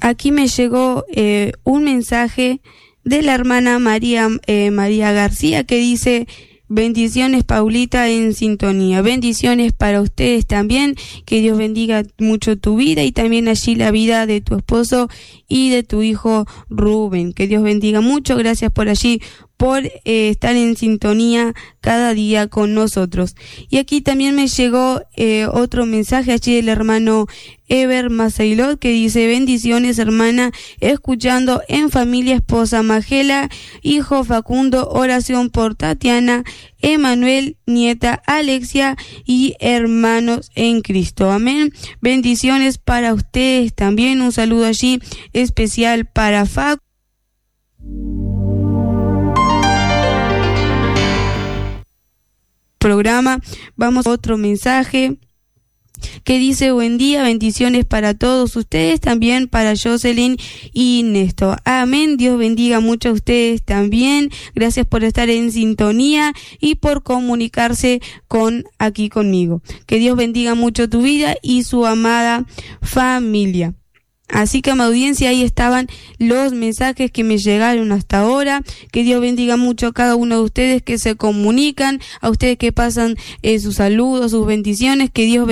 aquí me llegó un mensaje de la hermana María García, que dice: bendiciones, Paulita, en sintonía. Bendiciones para ustedes también. Que Dios bendiga mucho tu vida y también allí la vida de tu esposo y de tu hijo Rubén. Que Dios bendiga mucho. Gracias por allí, por estar en sintonía cada día con nosotros. Y aquí también me llegó otro mensaje allí del hermano Ever Maceilot, que dice: bendiciones, hermana, escuchando en familia, esposa Magela, hijo Facundo, oración por Tatiana, Emanuel, nieta Alexia y hermanos en Cristo. Amén. Bendiciones para ustedes también. Un saludo allí especial para Facu. Programa. Vamos a otro mensaje que dice: buen día, bendiciones para todos ustedes, también para Jocelyn y Néstor. Amén. Dios bendiga mucho a ustedes también. Gracias por estar en sintonía y por comunicarse aquí conmigo. Que Dios bendiga mucho tu vida y su amada familia. Así que, mi audiencia, ahí estaban los mensajes que me llegaron hasta ahora. Que Dios bendiga mucho a cada uno de ustedes que se comunican, a ustedes que pasan sus saludos, sus bendiciones. Que Dios bendiga.